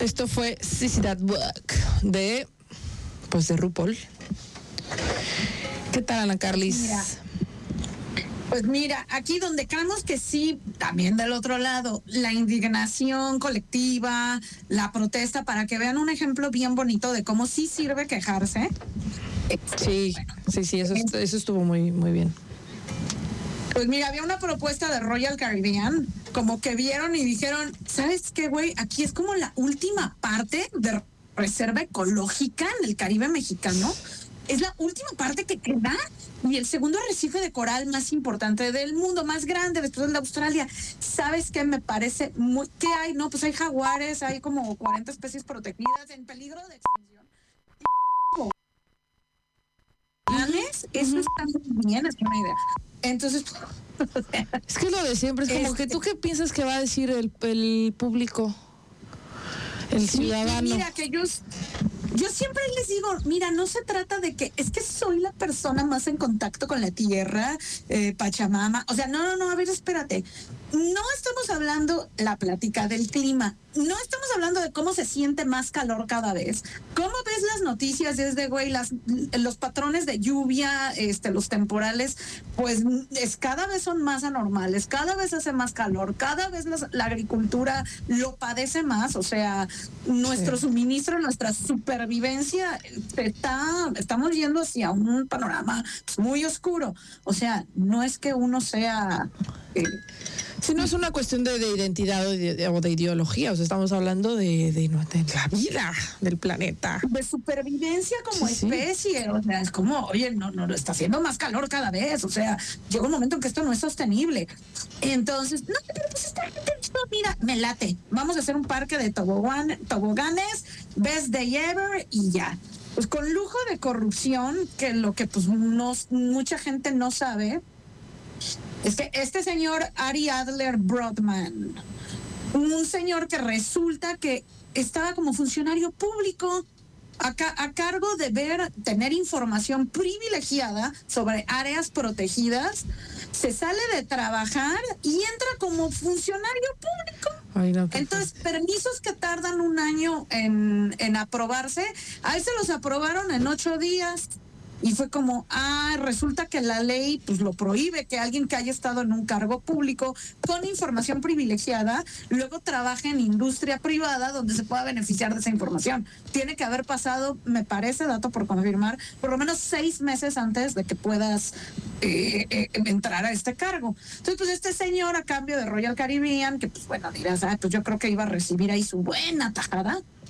Esto fue Sissy That Book de RuPaul. ¿Qué tal, Ana Carlis? Pues mira, aquí donde creemos que sí, también del otro lado, la indignación colectiva, la protesta, para que vean un ejemplo bien bonito de cómo sí sirve quejarse. Sí, eso estuvo muy, muy bien. Pues mira, había una propuesta de Royal Caribbean, como que vieron y dijeron, ¿sabes qué, güey? Aquí es como la última parte de reserva ecológica en el Caribe mexicano. Es la última parte que queda y el segundo arrecife de coral más importante del mundo, más grande después del de Australia. ¿Sabes qué me parece? ¿Qué hay? No, pues hay jaguares, hay como 40 especies protegidas en peligro de extinción. Eso está muy bien, es una idea. Entonces, es que lo de siempre es como que tú qué piensas que va a decir el público, el ciudadano. Mira, que yo siempre les digo, mira, no se trata de que es que soy la persona más en contacto con la tierra, Pachamama. O sea, no, a ver, espérate. No estamos hablando la plática del clima. No estamos hablando de cómo se siente más calor cada vez. ¿Cómo ves las noticias desde, güey, los patrones de lluvia, los temporales, pues cada vez son más anormales, cada vez hace más calor, cada vez la agricultura lo padece más, o sea, nuestro suministro, nuestra supervivencia estamos yendo hacia un panorama muy oscuro. O sea, no es que uno sea... Si no es una cuestión de identidad o de ideología, o sea, estamos hablando de la vida del planeta. De supervivencia como especie, o sea, es como, oye, no, está haciendo más calor cada vez, o sea, llega un momento en que esto no es sostenible. Entonces, no, pero pues esta gente, mira, me late, vamos a hacer un parque de toboganes, best day ever y ya. Pues con lujo de corrupción, que lo que pues mucha gente no sabe, es que este señor Ari Adler Brodman, un señor que resulta que estaba como funcionario público a cargo de tener información privilegiada sobre áreas protegidas, se sale de trabajar y entra como funcionario público. Ay, no, entonces, permisos que tardan un año en aprobarse, a él se los aprobaron en 8 días. Y fue como, resulta que la ley pues lo prohíbe, que alguien que haya estado en un cargo público con información privilegiada luego trabaje en industria privada donde se pueda beneficiar de esa información. Tiene que haber pasado, me parece, dato por confirmar, por lo menos 6 meses antes de que puedas entrar a este cargo. Entonces, pues este señor, a cambio de Royal Caribbean, que pues bueno, dirás, pues yo creo que iba a recibir ahí su buena tajada,